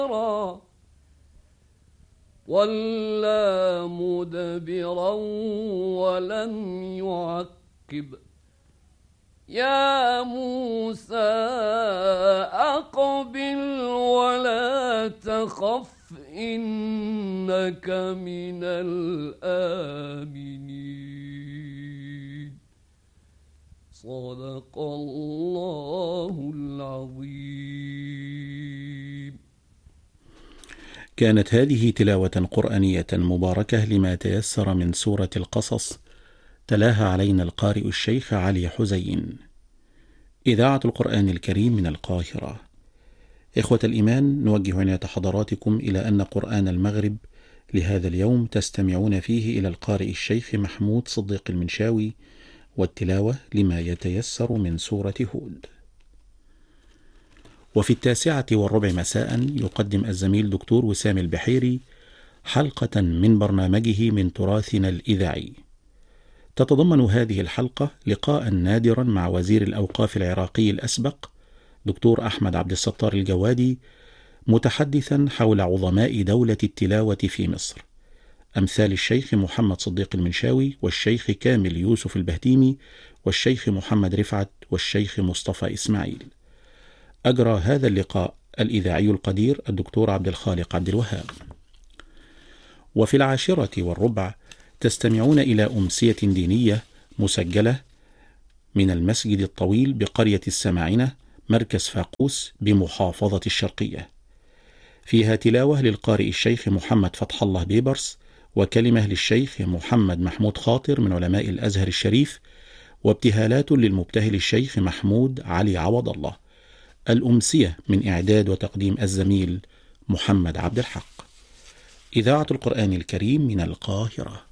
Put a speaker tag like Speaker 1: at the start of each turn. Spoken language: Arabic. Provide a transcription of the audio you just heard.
Speaker 1: وَلَّى مُدْبِرًا وَلَمْ يُعَقِّبْ يَا مُوسَى أَقْبِلْ وَلَا تَخَفْ إِنَّكَ مِنَ الْآمِنِينَ. صدق الله العظيم.
Speaker 2: كانت هذه تلاوة قرآنية مباركة لما تيسر من سورة القصص، تلاها علينا القارئ الشيخ علي حزين. إذاعة القرآن الكريم من القاهرة. إخوة الإيمان، نوجه عناية حضراتكم إلى أن قرآن المغرب لهذا اليوم تستمعون فيه إلى القارئ الشيخ محمود صديق المنشاوي، والتلاوة لما يتيسر من سورة هود. وفي 9:15 مساء يقدم الزميل دكتور وسام البحيري حلقة من برنامجه من تراثنا الإذاعي. تتضمن هذه الحلقة لقاء نادرا مع وزير الأوقاف العراقي الأسبق دكتور أحمد عبد الستار الجوادي، متحدثا حول عظماء دولة التلاوة في مصر، أمثال الشيخ محمد صديق المنشاوي والشيخ كامل يوسف البهتيمي والشيخ محمد رفعت والشيخ مصطفى إسماعيل. أجرى هذا اللقاء الإذاعي القدير الدكتور عبد الخالق عبد الوهاب. وفي 10:15 تستمعون إلى أمسية دينية مسجلة من المسجد الطويل بقرية السماعنة مركز فاقوس بمحافظة الشرقية، فيها تلاوة للقارئ الشيخ محمد فتح الله بيبرس، وكلمة للشيخ محمد محمود خاطر من علماء الأزهر الشريف، وابتهالات للمبتهل الشيخ محمود علي عوض الله. الأمسية من إعداد وتقديم الزميل محمد عبد الحق. إذاعة القرآن الكريم من القاهرة.